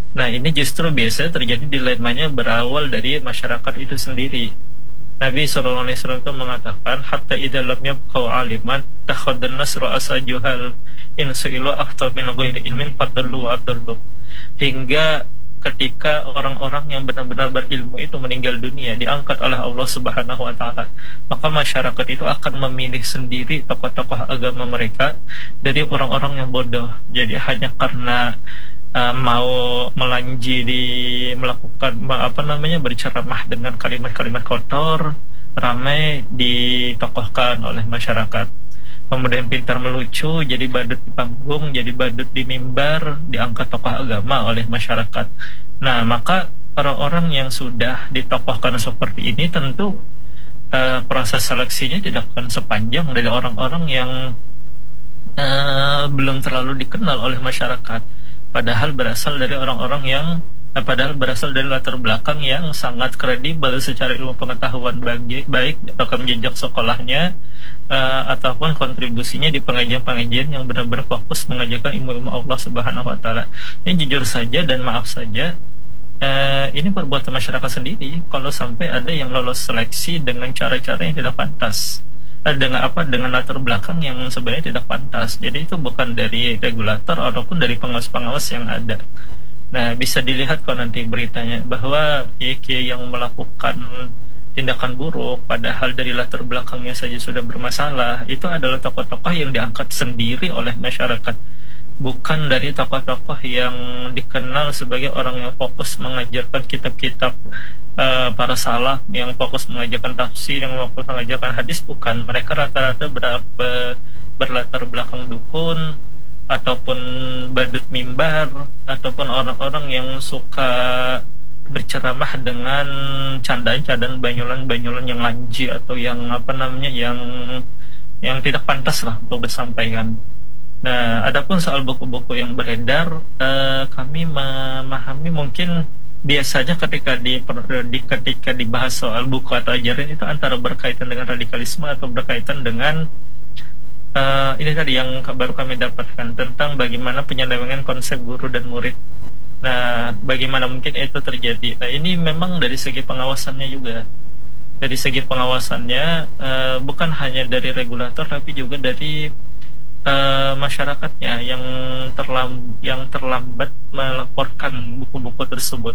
Nah, ini justru biasanya terjadi dilemanya berawal dari masyarakat itu sendiri. Nabi SAW itu mengatakan, hatta idza lam yabqa aliman takhaddan nas ra'asa juhal in su'ilu afta min ghairi ilmin fadallu wa adallu. Hingga ketika orang-orang yang benar-benar berilmu itu meninggal dunia, diangkat oleh Allah Subhanahu wa taala, maka masyarakat itu akan memilih sendiri tokoh-tokoh agama mereka dari orang-orang yang bodoh. Jadi hanya karena mau melanji di melakukan apa namanya berceramah dengan kalimat-kalimat kotor, ramai ditokohkan oleh masyarakat. Kemudian pintar melucu, jadi badut di panggung, jadi badut di mimbar, diangkat tokoh agama oleh masyarakat. Nah, maka orang-orang yang sudah ditokohkan seperti ini tentu proses seleksinya tidak akan sepanjang dari orang-orang yang belum terlalu dikenal oleh masyarakat. Padahal berasal dari orang-orang yang padahal berasal dari latar belakang yang sangat kredibel secara ilmu pengetahuan, baik rekam jejak sekolahnya ataupun kontribusinya di pengajian-pengajian yang benar-benar fokus mengajarkan ilmu-ilmu Allah Subhanahu wa taala. Ini jujur saja dan maaf saja, ini perbuatan masyarakat sendiri kalau sampai ada yang lolos seleksi dengan cara-cara yang tidak pantas, dengan latar belakang yang sebenarnya tidak pantas. Jadi itu bukan dari regulator ataupun dari pengawas-pengawas yang ada. Nah, bisa dilihat kok nanti beritanya bahwa kiai yang melakukan tindakan buruk padahal dari latar belakangnya saja sudah bermasalah, itu adalah tokoh-tokoh yang diangkat sendiri oleh masyarakat, bukan dari tokoh-tokoh yang dikenal sebagai orang yang fokus mengajarkan kitab-kitab para salaf, yang fokus mengajarkan tafsir, yang fokus mengajarkan hadis. Bukan, mereka rata-rata berlatar belakang dukun ataupun badut mimbar ataupun orang-orang yang suka berceramah dengan candaan-candaan banyolan-banyolan yang lanji atau yang apa namanya yang tidak pantas lah untuk disampaikan. Nah, adapun soal buku-buku yang beredar, kami memahami mungkin biasanya ketika dibahas soal buku atau ajaran itu antara berkaitan dengan radikalisme atau berkaitan dengan ini tadi yang baru kami dapatkan tentang bagaimana penyelewengan konsep guru dan murid. Nah, bagaimana mungkin itu terjadi? Nah, ini memang dari segi pengawasannya juga. Dari segi pengawasannya bukan hanya dari regulator tapi juga dari masyarakatnya yang terlambat melaporkan buku-buku tersebut.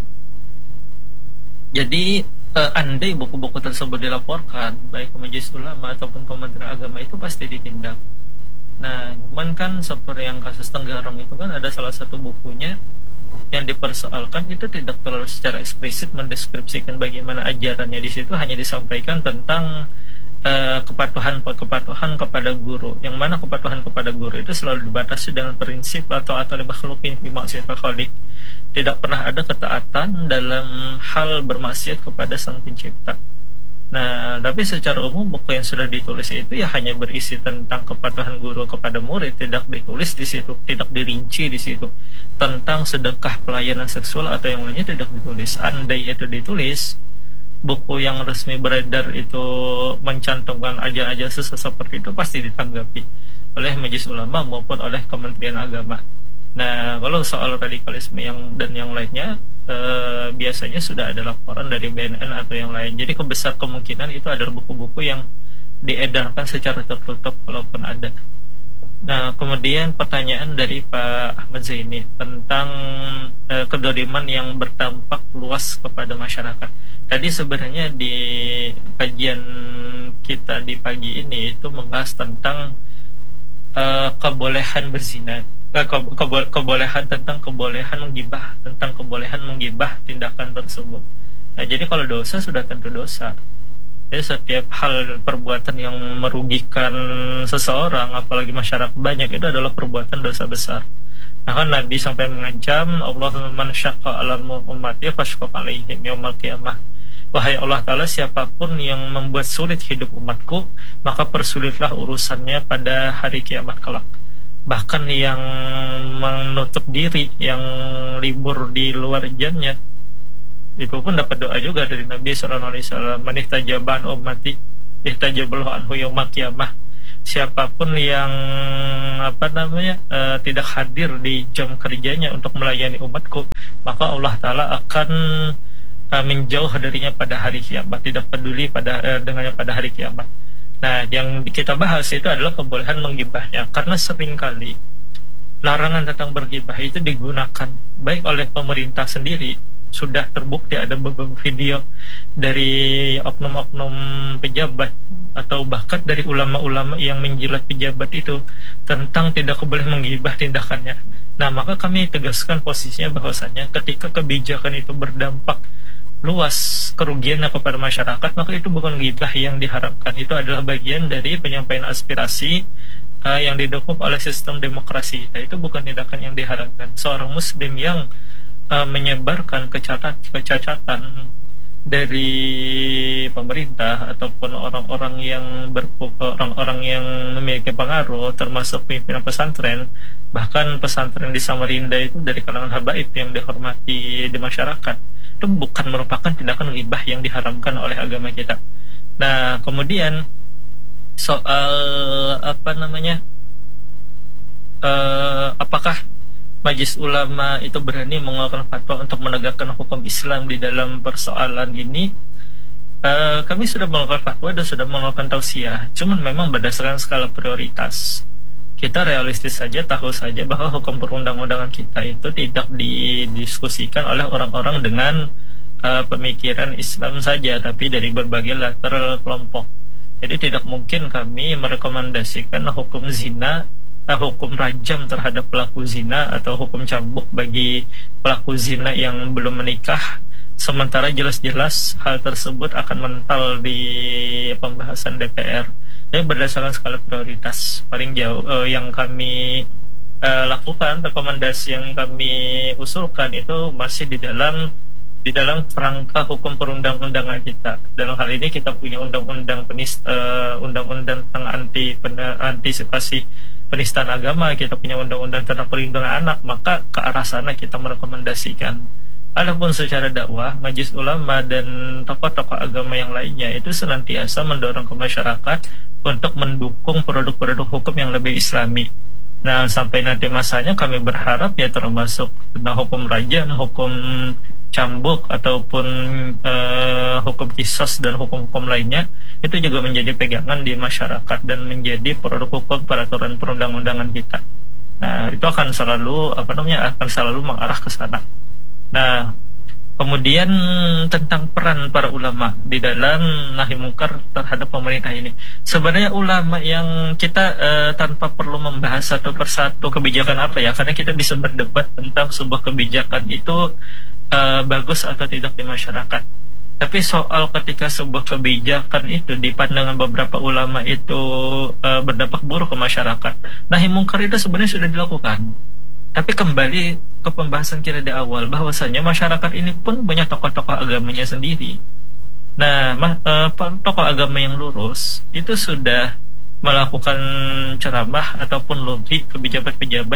Jadi andai buku-buku tersebut dilaporkan baik ke Majelis Ulama ataupun Kementerian Agama, itu pasti ditindak. Nah, cuman kan seperti yang kasus Tenggarong itu kan ada salah satu bukunya yang dipersoalkan itu tidak terlalu secara eksplisit mendeskripsikan bagaimana ajarannya. Di situ hanya disampaikan tentang kepatuhan kepada guru, yang mana kepatuhan kepada guru itu selalu dibatasi dengan prinsip atau makhlukin fi maksiatil khaliq. Tidak pernah ada ketaatan dalam hal bermaksiat kepada sang pencipta. Nah, tapi secara umum buku yang sudah ditulis itu ya hanya berisi tentang kepatuhan guru kepada murid, tidak ditulis di situ, tidak dirinci di situ tentang sedekah, pelayanan seksual atau yang lainnya, tidak ditulis. Andai itu ditulis, buku yang resmi beredar itu mencantumkan ajaran-ajaran seperti itu, pasti ditanggapi oleh Majelis Ulama maupun oleh Kementerian Agama. Nah, kalau soal radikalisme dan yang lainnya, biasanya sudah ada laporan dari BNN atau yang lain. Jadi kebesar kemungkinan itu adalah buku-buku yang diedarkan secara tertutup kalaupun ada. Nah, kemudian pertanyaan dari Pak Ahmad Zaini tentang kedoliman yang berdampak luas kepada masyarakat. Tadi sebenarnya di kajian kita di pagi ini itu membahas tentang kebolehan berzina, kebolehan tentang kebolehan menggibah, tentang kebolehan menggibah tindakan tersebut. Nah, jadi kalau dosa sudah tentu dosa. Jadi setiap hal perbuatan yang merugikan seseorang, apalagi masyarakat banyak, itu adalah perbuatan dosa besar. Nah, kan Nabi sampai mengancam, Allahumma man syaqqa 'alal ummati fashqa 'alaihim yaumil qiyamah. Wahai Allah Ta'ala, siapapun yang membuat sulit hidup umatku, maka persulitlah urusannya pada hari kiamat kelak. Bahkan yang menutup diri, yang libur di luar jamnya, itu pun dapat doa juga dari Nabi SAW. Man ihtajaba an ummati ihtajaballahu anhu yaumil qiyamah. siapapun yang tidak hadir di jam kerjanya untuk melayani umatku, maka Allah Ta'ala akan menjauh darinya pada hari kiamat, tidak peduli dengannya pada hari kiamat. Nah, yang kita bahas itu adalah kebolehan menggibahnya, karena seringkali larangan tentang bergibah itu digunakan baik oleh pemerintah sendiri. Sudah terbukti ada beberapa video dari oknum-oknum pejabat atau bahkan dari ulama-ulama yang menjilat pejabat itu tentang tidak boleh menggibah tindakannya. Nah, maka kami tegaskan posisinya bahwasanya ketika kebijakan itu berdampak luas kerugiannya kepada masyarakat, maka itu bukan ghibah yang diharapkan. Itu adalah bagian dari penyampaian aspirasi yang didukung oleh sistem demokrasi. Nah, itu bukan tindakan yang diharapkan. Seorang muslim yang menyebarkan kecacatan dari pemerintah ataupun orang-orang yang memiliki pengaruh, termasuk pimpinan pesantren, bahkan pesantren di Samarinda itu dari kalangan habaib yang dihormati di masyarakat, itu bukan merupakan tindakan ghibah yang diharamkan oleh agama kita. Nah, kemudian soal apakah Majelis Ulama itu berani mengeluarkan fatwa untuk menegakkan hukum Islam di dalam persoalan ini? Kami sudah mengeluarkan fatwa dan sudah mengeluarkan tausiah, cuman memang berdasarkan skala prioritas. Kita realistis saja, tahu saja bahwa hukum perundang-undangan kita itu tidak didiskusikan oleh orang-orang dengan pemikiran Islam saja, tapi dari berbagai latar kelompok. Jadi tidak mungkin kami merekomendasikan hukum zina, hukum rajam terhadap pelaku zina atau hukum cambuk bagi pelaku zina yang belum menikah, sementara jelas-jelas hal tersebut akan mental di pembahasan DPR. Jadi berdasarkan skala prioritas paling jauh yang kami lakukan, rekomendasi yang kami usulkan itu masih di dalam kerangka hukum perundang-undangan kita. Dalam hal ini kita punya undang-undang tentang antisipasi penistaan agama, kita punya undang-undang tentang perlindungan anak, maka ke arah sana kita merekomendasikan. Adapun secara dakwah, Majelis Ulama dan tokoh-tokoh agama yang lainnya itu senantiasa mendorong ke masyarakat untuk mendukung produk-produk hukum yang lebih islami. Nah, sampai nanti masanya kami berharap ya termasuk tentang hukum rajam, hukum cambuk ataupun hukum kisos dan hukum-hukum lainnya itu juga menjadi pegangan di masyarakat dan menjadi produk hukum peraturan perundang-undangan kita. Nah, itu akan selalu mengarah ke sana. Nah, kemudian tentang peran para ulama di dalam nahi mungkar terhadap pemerintah ini. Sebenarnya ulama yang kita tanpa perlu membahas satu persatu kebijakan apa ya, karena kita bisa berdebat tentang sebuah kebijakan itu bagus atau tidak di masyarakat. Tapi soal ketika sebuah kebijakan itu di pandangan beberapa ulama itu berdampak buruk ke masyarakat, nahi mungkar itu sebenarnya sudah dilakukan. Tapi kembali ke pembahasan kita di awal, bahwasanya masyarakat ini pun punya tokoh-tokoh agamanya sendiri. Nah, tokoh agama yang lurus itu sudah melakukan ceramah ataupun lobby ke pejabat-pejabat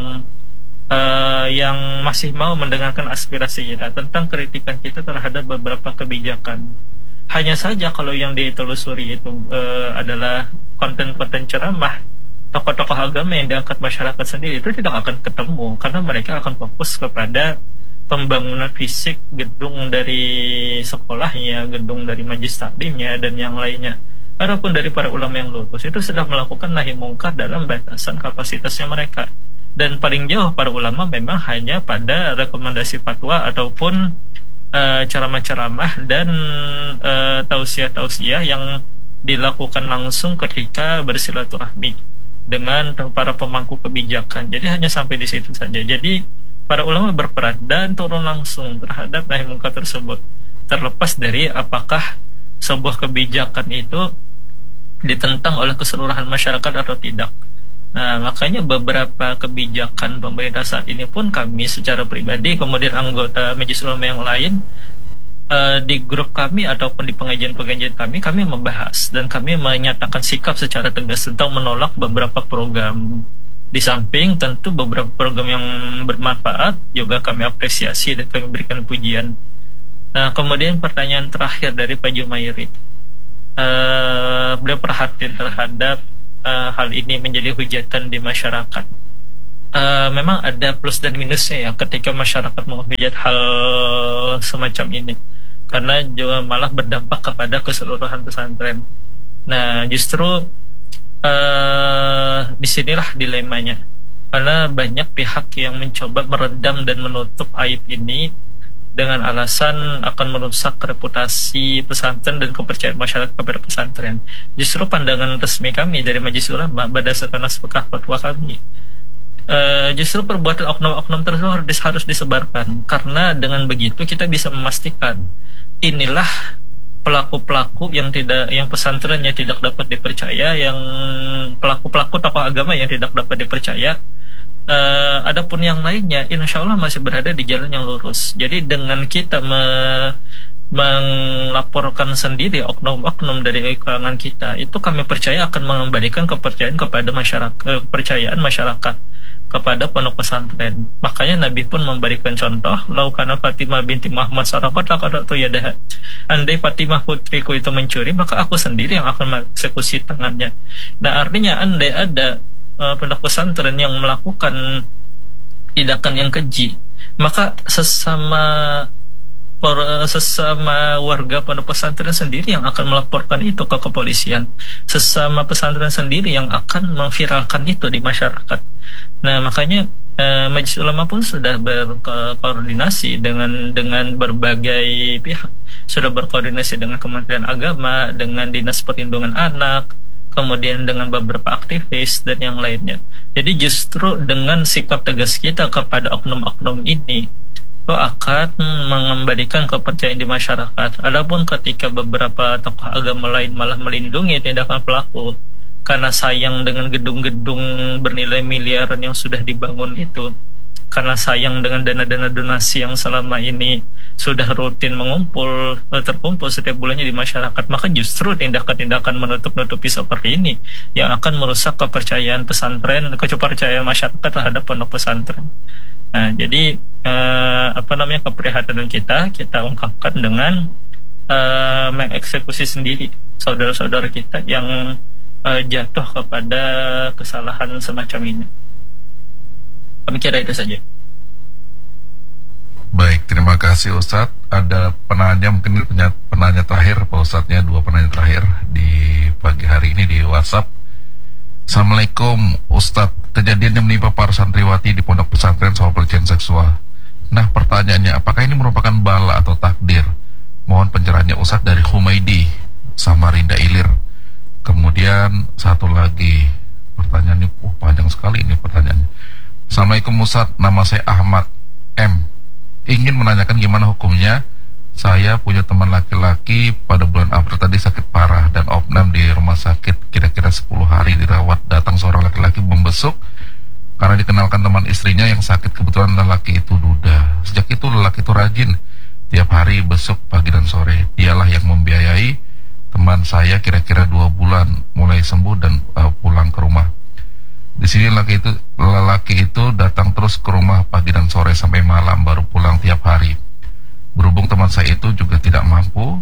yang masih mau mendengarkan aspirasi kita tentang kritikan kita terhadap beberapa kebijakan. Hanya saja kalau yang ditelusuri itu adalah konten-konten ceramah tokoh-tokoh agama yang diangkat masyarakat sendiri, itu tidak akan ketemu karena mereka akan fokus kepada pembangunan fisik gedung dari sekolahnya, gedung dari majelis taklimnya dan yang lainnya. Adapun dari para ulama yang lurus itu sudah melakukan nahi mungkar dalam batasan kapasitasnya mereka. Dan paling jauh para ulama memang hanya pada rekomendasi fatwa ataupun ceramah-ceramah dan tausiah-tausiah yang dilakukan langsung ketika bersilaturahmi dengan para pemangku kebijakan. Jadi hanya sampai di situ saja. Jadi para ulama berperan dan turun langsung terhadap nahi mungkar tersebut, terlepas dari apakah sebuah kebijakan itu ditentang oleh keseluruhan masyarakat atau tidak. Nah, makanya beberapa kebijakan pemerintah saat ini pun kami secara pribadi, kemudian anggota Majelis Ulama yang lain, di grup kami ataupun di pengajian-pengajian kami membahas dan kami menyatakan sikap secara tegas tentang menolak beberapa program. Di samping tentu beberapa program yang bermanfaat juga kami apresiasi dan kami berikan pujian. Nah, kemudian pertanyaan terakhir dari Pak Jumairi, beliau perhatian terhadap hal ini menjadi hujatan di masyarakat. Memang ada plus dan minusnya ya ketika masyarakat menghujat hal semacam ini, karena juga malah berdampak kepada keseluruhan pesantren. Nah, justru disinilah dilemanya, karena banyak pihak yang mencoba meredam dan menutup aib ini dengan alasan akan merusak reputasi pesantren dan kepercayaan masyarakat kepada pesantren. Justru pandangan resmi kami dari Majelis Ulama berdasarkan naskah fatwa kami, justru perbuatan oknum-oknum tersebut harus disebarkan, karena dengan begitu kita bisa memastikan inilah pelaku-pelaku yang pesantrennya tidak dapat dipercaya, yang pelaku-pelaku tokoh agama yang tidak dapat dipercaya. Adapun yang lainnya, insya Allah masih berada di jalan yang lurus. Jadi dengan kita melaporkan sendiri oknum-oknum dari kalangan kita, itu kami percaya akan mengembalikan kepercayaan kepada masyarakat, kepercayaan masyarakat kepada pondok pesantren. Makanya Nabi pun memberikan contoh, laukana Fatimah binti Muhammad sarakat laqadatu yadaha. Andai Fatimah putriku itu mencuri, maka aku sendiri yang akan mengeksekusi tangannya. Nah, artinya andai ada pondok pesantren yang melakukan tindakan yang keji, maka sesama warga pondok pesantren sendiri yang akan melaporkan itu ke kepolisian, sesama pesantren sendiri yang akan memviralkan itu di masyarakat. Nah, makanya Majelis Ulama pun sudah berkoordinasi dengan berbagai pihak, sudah berkoordinasi dengan Kementerian Agama, dengan Dinas Perlindungan Anak, kemudian dengan beberapa aktivis dan yang lainnya. Jadi justru dengan sikap tegas kita kepada oknum-oknum ini, itu akan mengembalikan kepercayaan di masyarakat. Adapun ketika beberapa tokoh agama lain malah melindungi tindakan pelaku karena sayang dengan gedung-gedung bernilai miliaran yang sudah dibangun itu, karena sayang dengan dana-dana donasi yang selama ini sudah rutin terkumpul setiap bulannya di masyarakat, maka justru tindakan-tindakan menutup-nutupi seperti ini yang akan merusak kepercayaan pesantren, kepercayaan masyarakat terhadap pondok pesantren. Nah, jadi keprihatinan kita ungkapkan dengan mengeksekusi sendiri saudara-saudara kita yang jatuh kepada kesalahan semacam ini. Kami kira itu saja. Baik, terima kasih Ustadz. Ada penanya, mungkin penanya terakhir Pak Ustadznya, 2 penanya terakhir di pagi hari ini di WhatsApp. Assalamualaikum Ustadz, kejadian yang menimpa para santriwati di pondok pesantren soal pelecehan seksual. Nah, pertanyaannya, apakah ini merupakan bala atau takdir? Mohon pencerahannya Ustadz dari Humaidi, Samarinda Ilir. Kemudian satu lagi pertanyaannya, panjang sekali ini pertanyaannya. Assalamualaikum Ustadz, nama saya Ahmad M. Ingin menanyakan gimana hukumnya. Saya punya teman laki-laki pada bulan April tadi sakit parah dan opnam di rumah sakit, kira-kira 10 hari dirawat. Datang seorang laki-laki membesuk karena dikenalkan teman istrinya yang sakit. Kebetulan lelaki itu duda. Sejak itu lelaki itu rajin, tiap hari besuk pagi dan sore. Dialah yang membiayai teman saya kira-kira 2 bulan, mulai sembuh dan pulang ke rumah. Di sini lelaki itu datang terus ke rumah pagi dan sore sampai malam, baru pulang tiap hari. Berhubung teman saya itu juga tidak mampu,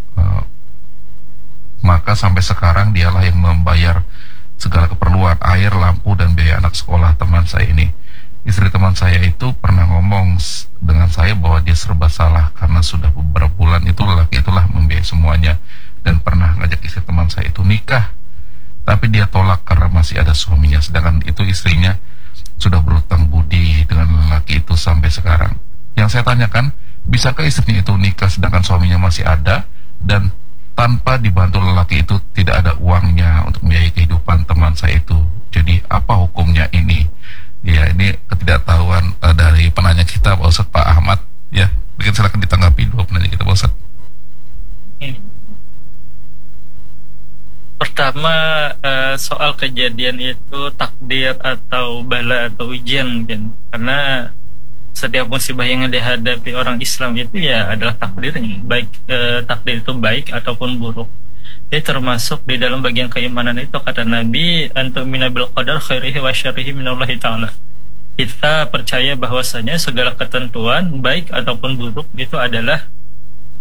maka sampai sekarang dialah yang membayar segala keperluan, air, lampu, dan biaya anak sekolah teman saya ini. Istri teman saya itu pernah ngomong dengan saya bahwa dia serba salah karena sudah beberapa bulan itu lelaki itulah membiayai semuanya, dan pernah ngajak istri teman saya itu nikah, tapi dia tolak karena masih ada suaminya, sedangkan itu istrinya sudah berutang budi dengan lelaki itu sampai sekarang. Yang saya tanyakan, bisakah istrinya itu nikah sedangkan suaminya masih ada, dan tanpa dibantu lelaki itu tidak ada uangnya untuk membiayai kehidupan teman saya itu? Jadi apa hukumnya ini? Ya, ini ketidaktahuan dari penanya kita Pak Ustadz, Pak Ahmad. Ya, mungkin silakan ditanggapi 2 penanya kita Pak Ustadz. Pertama, soal kejadian itu takdir atau bala atau ujian mungkin. Karena setiap musibah yang dihadapi orang Islam itu ya adalah takdirnya, baik takdir itu baik ataupun buruk. Jadi termasuk di dalam bagian keimanan itu kata Nabi, antumina bil qadar khairihi wa syarrihi minallahi ta'ala. Kita percaya bahwasanya segala ketentuan baik ataupun buruk itu adalah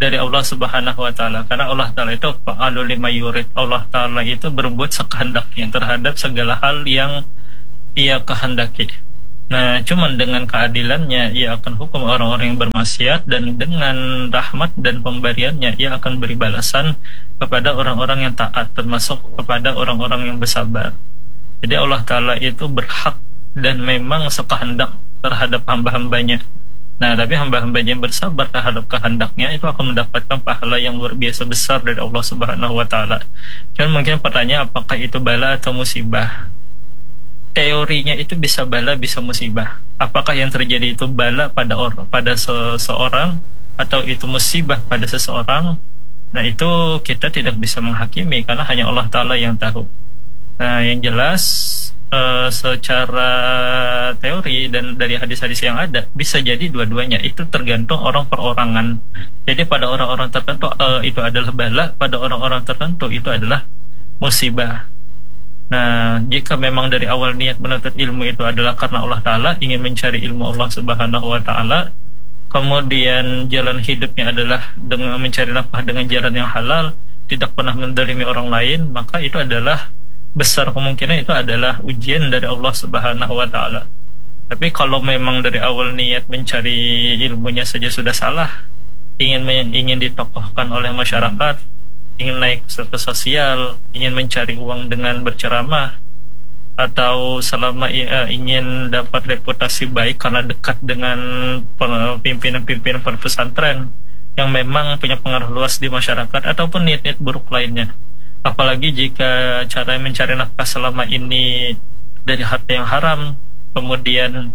dari Allah Subhanahu wa taala. Karena Allah taala itu fa'alul lima yurid. Allah taala itu berbuat sekehendaknya terhadap segala hal yang ia kehendaki. Nah, cuman dengan keadilannya ia akan hukum orang-orang yang bermaksiat, dan dengan rahmat dan pemberiannya ia akan beri balasan kepada orang-orang yang taat, termasuk kepada orang-orang yang bersabar. Jadi Allah Ta'ala itu berhak dan memang sekehendak terhadap hamba-hambanya. Nah, tapi hamba-hambanya yang bersabar terhadap kehendaknya itu akan mendapatkan pahala yang luar biasa besar dari Allah Subhanahu wa Ta'ala. Cuman mungkin pertanyaan, apakah itu bala atau musibah? Teorinya itu bisa bala, bisa musibah. Apakah yang terjadi itu bala pada seseorang atau itu musibah pada seseorang? Nah, itu kita tidak bisa menghakimi karena hanya Allah Ta'ala yang tahu. Nah, yang jelas secara teori dan dari hadis-hadis yang ada, bisa jadi dua-duanya. Itu tergantung orang perorangan. Jadi pada orang-orang tertentu itu adalah bala, pada orang-orang tertentu itu adalah musibah. Nah, jika memang dari awal niat menuntut ilmu itu adalah karena Allah Ta'ala, ingin mencari ilmu Allah Subhanahu wa Ta'ala, kemudian jalan hidupnya adalah dengan mencari nafkah dengan jalan yang halal, tidak pernah mendolimi orang lain, maka itu adalah besar kemungkinan itu adalah ujian dari Allah Subhanahu wa Ta'ala. Tapi kalau memang dari awal niat mencari ilmunya saja sudah salah, ingin ditokohkan oleh masyarakat, ingin naik status sosial, ingin mencari uang dengan berceramah, atau ingin dapat reputasi baik karena dekat dengan pimpinan-pimpinan pesantren yang memang punya pengaruh luas di masyarakat, ataupun niat-niat buruk lainnya. Apalagi jika cara mencari nafkah selama ini dari harta yang haram, kemudian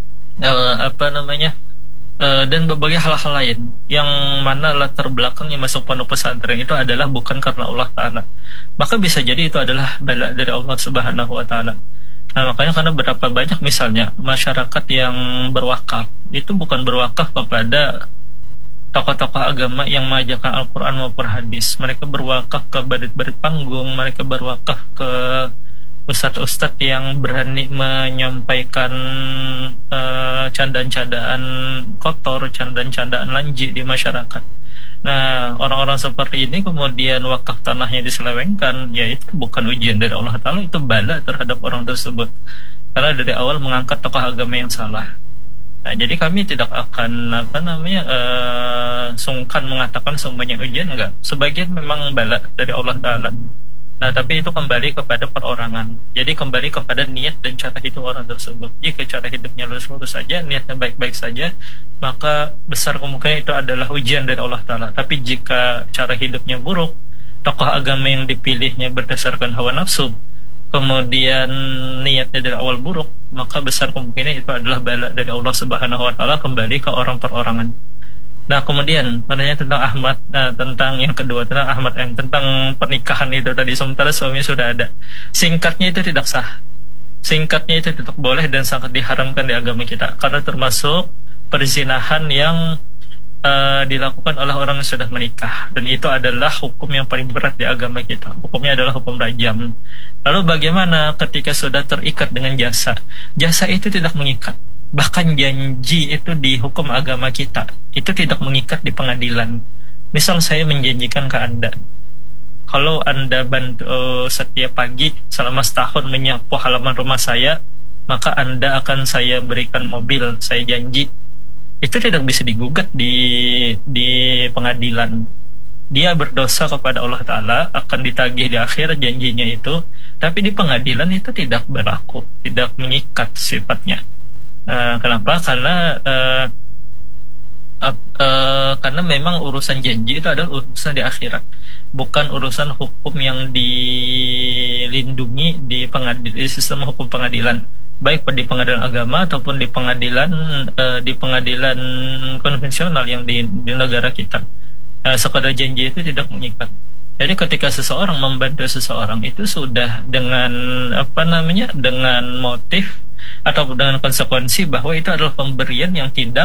dan berbagai hal-hal lain yang mana latar belakangnya masuk pondok pesantren itu adalah bukan karena Allah Ta'ala, maka bisa jadi itu adalah bala dari Allah Subhanahu wa Ta'ala. Nah, makanya karena berapa banyak misalnya masyarakat yang berwakaf itu bukan berwakaf kepada tokoh-tokoh agama yang mengajarkan Al-Quran maupun hadis, mereka berwakaf ke badut-badut panggung, mereka berwakaf ke ustadz-ustadz yang berani menyampaikan candaan-candaan kotor, candaan-candaan lanjut di masyarakat. Nah, orang-orang seperti ini kemudian wakaf tanahnya diselewengkan, ya itu bukan ujian dari Allah Ta'ala, itu bala terhadap orang tersebut. Karena dari awal mengangkat tokoh agama yang salah. Nah, jadi kami tidak akan sungkan mengatakan semuanya ujian, enggak. Sebagian memang bala dari Allah Ta'ala. Nah, tapi itu kembali kepada perorangan. Jadi kembali kepada niat dan cara hidup orang tersebut. Jika cara hidupnya lurus-lurus saja, niatnya baik-baik saja, maka besar kemungkinan itu adalah ujian dari Allah Ta'ala. Tapi jika cara hidupnya buruk, tokoh agama yang dipilihnya berdasarkan hawa nafsu, kemudian niatnya dari awal buruk, maka besar kemungkinan itu adalah bala dari Allah Subhanahu wa Ta'ala, kembali ke orang perorangan. Nah, kemudian pertanyaan tentang Ahmad, tentang yang kedua tentang Ahmad M, tentang pernikahan itu tadi, sementara suaminya sudah ada. Singkatnya itu tidak sah. Singkatnya itu tidak boleh dan sangat diharamkan di agama kita, karena termasuk perzinahan yang dilakukan oleh orang yang sudah menikah, dan itu adalah hukum yang paling berat di agama kita. Hukumnya adalah hukum rajam. Lalu bagaimana ketika sudah terikat dengan jasa? Jasa itu tidak mengikat. Bahkan janji itu di hukum agama kita itu tidak mengikat di pengadilan. Misal saya menjanjikan ke Anda, kalau Anda bantu setiap pagi selama setahun menyapu halaman rumah saya, maka Anda akan saya berikan mobil, saya janji. Itu tidak bisa digugat di pengadilan. Dia berdosa kepada Allah Ta'ala, akan ditagih di akhir janjinya itu, tapi di pengadilan itu tidak berlaku, tidak mengikat sifatnya. Kenapa? Karena memang urusan janji itu adalah urusan di akhirat, bukan urusan hukum yang dilindungi di sistem hukum pengadilan, baik di pengadilan agama ataupun di pengadilan konvensional yang di negara kita. Sekadar janji itu tidak mengikat. Jadi ketika seseorang membantu seseorang itu sudah dengan dengan motif atau dengan konsekuensi bahwa itu adalah pemberian yang tidak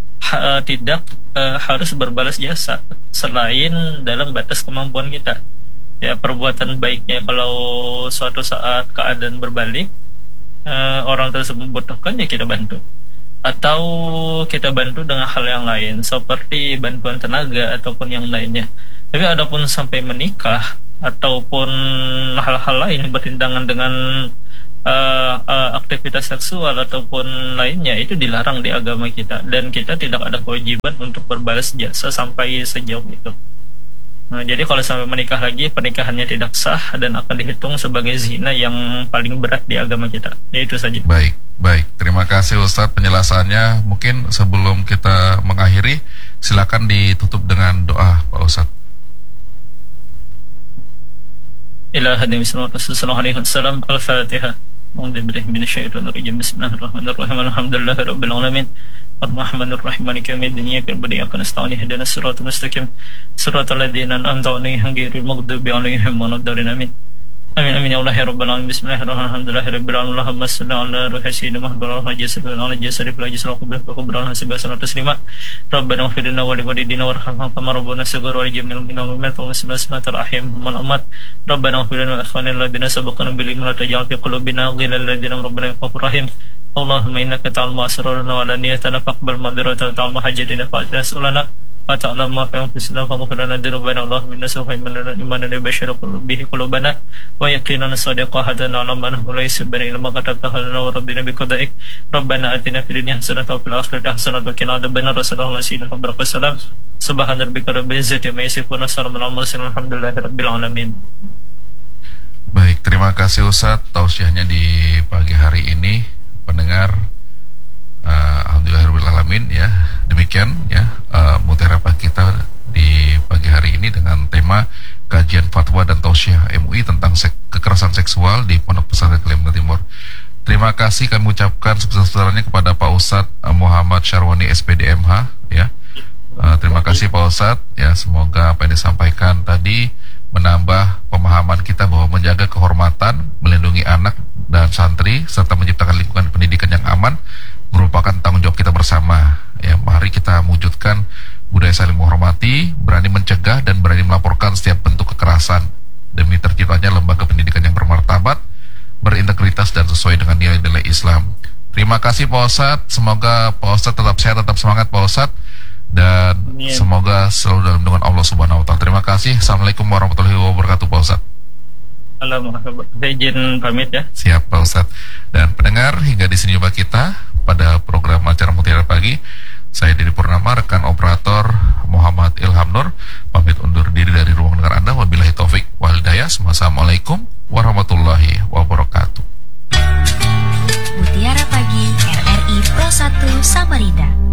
harus berbalas jasa selain dalam batas kemampuan kita. Ya, perbuatan baiknya kalau suatu saat keadaan berbalik, orang tersebut membutuhkan, ya kita bantu. atau kita bantu dengan hal yang lain seperti bantuan tenaga ataupun yang lainnya. Tapi adapun sampai menikah ataupun hal-hal lain yang bertentangan dengan aktivitas seksual ataupun lainnya, itu dilarang di agama kita, dan kita tidak ada kewajiban untuk berbalas jasa sampai sejauh itu. Nah, jadi kalau sampai menikah lagi, pernikahannya tidak sah dan akan dihitung sebagai zina yang paling berat di agama kita. Ya, itu saja. Baik, baik. Terima kasih Ustadz penjelasannya. Mungkin sebelum kita mengakhiri, silakan ditutup dengan doa Pak Ustadz. Ila hadim sallallahu alaihi wasallam. Al-Fatihah. A'udzu billahi minasyaitonir rajim. Bismillahirrahmanirrahim. Alhamdulillahirabbil alamin. Ar-Rahmanir Rahim. Maliki yaumiddin. Iyyaka na'budu wa iyyaka nasta'in. Ihdinas siratal mustaqim. Siratal ladzina an'amta 'alaihim ghairil maghdubi 'alaihim waladdallin. Amin. Amin amin ya Allah ya rabbal alamin. Bismillahirrahmanirrahim. Alhamdulillahirabbil alamin. Allahumma shalli ala ruhi sayyidina Muhammad wa ala jasadi fil ajsal qabla qabla hasbi taslima. Rabbana ighfir lana wa li walidina warhamhum kama rabbuna saghira wa jamil minna wa min tawassil rahim man amat. Rabbana ighfir lana wa ikhwanina alladhina sabaquna bil iman wa taj'al fi qulubina ghillan lil ladzina rabbana ghafurur rahim. Allahumma innaka ta'lamu asrarana wa alaniyatana faqbal maghfiratana ta'lamu hajatina fa'tina sulana wa ta'lamu ma fi anfusina faghfir lana dzunubana. Allahumma inna sawfa lana imanan bashara bihi qulubana wa yaqinana sadiqatan alamana wa laysa bani ilma qatabtaha lana wa rabbina biqadaik. Rabbana atina fid dunya hasanatan wa fil akhirati hasanatan wa qina adzabannar. Rasulullah sallallahu alaihi wasallam. Subhana rabbika rabbil izzati amma yasifun wa salamun alal mursalin walhamdulillahi rabbil alamin. Baik, terima kasih Ustadz tausiahnya di pagi hari ini. Pendengar, alhamdulillahirrahmanirrahim ya. Demikian ya mutiara pagi kita di pagi hari ini dengan tema kajian fatwa dan tausiah MUI tentang kekerasan seksual di Pondok Pesantren Kalimantan Timur. Terima kasih kami ucapkan sebesar-besarnya kepada Pak Ustadz Muhammad Syarwani SPDMH ya. Terima kasih Pak Ustadz ya, semoga apa yang disampaikan tadi menambah pemahaman kita bahwa menjaga kehormatan, melindungi anak dan santri serta menciptakan lingkungan pendidikan yang aman merupakan tanggung jawab kita bersama. Ya, mari kita wujudkan budaya saling menghormati, berani mencegah dan berani melaporkan setiap bentuk kekerasan demi terciptanya lembaga pendidikan yang bermartabat, berintegritas dan sesuai dengan nilai-nilai Islam. Terima kasih Pak Ustadz, semoga Pak Ustadz tetap sehat, tetap semangat Pak Ustadz, dan semoga selalu dalam lindungan Allah Subhanahu wa taala. Terima kasih. Assalamualaikum warahmatullahi wabarakatuh Pak Ustadz. Saya izin pamit ya. Siap Pak Ustadz. Dan pendengar, hingga di sini jumpa kita pada program acara Mutiara Pagi. Saya Didi Purnama, rekan operator Muhammad Ilham Nur, pamit undur diri dari ruang dengar Anda. Wabillahi taufik wal hidayah. Wassalamualaikum warahmatullahi wabarakatuh. Mutiara Pagi RRI Pro 1 Samarinda.